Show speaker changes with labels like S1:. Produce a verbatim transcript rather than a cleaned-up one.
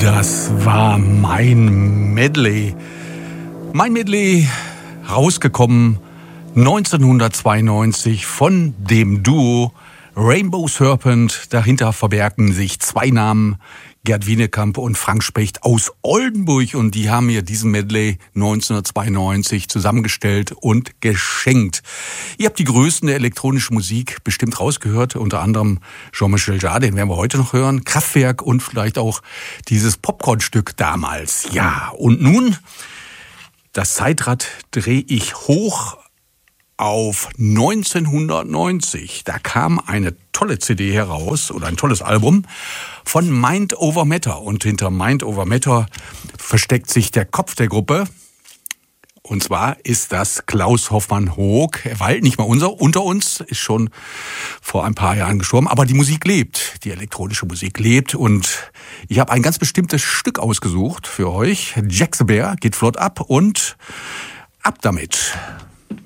S1: Das war mein Medley. Mein Medley, rausgekommen neunzehnhundertzweiundneunzig von dem Duo Rainbow Serpent. Dahinter verbergen sich zwei Namen, Gerd Wienekamp und Frank Specht aus Oldenburg. Und die haben mir diesen Medley neunzehnhundertzweiundneunzig zusammengestellt und geschenkt. Ihr habt die Größten der elektronischen Musik bestimmt rausgehört. Unter anderem Jean-Michel Jarre, den werden wir heute noch hören. Kraftwerk und vielleicht auch dieses Popcorn-Stück damals. Ja, und nun, das Zeitrad drehe ich hoch auf neunzehnhundertneunzig. Da kam eine tolle C D heraus oder ein tolles Album von Mind Over Matter. Und hinter Mind Over Matter versteckt sich der Kopf der Gruppe. Und zwar ist das Klaus Hoffmann-Hoog. Er war halt nicht mal unser, unter uns, ist schon vor ein paar Jahren gestorben. Aber die Musik lebt, die elektronische Musik lebt. Und ich habe ein ganz bestimmtes Stück ausgesucht für euch. Jack the Bear geht flott ab und ab damit.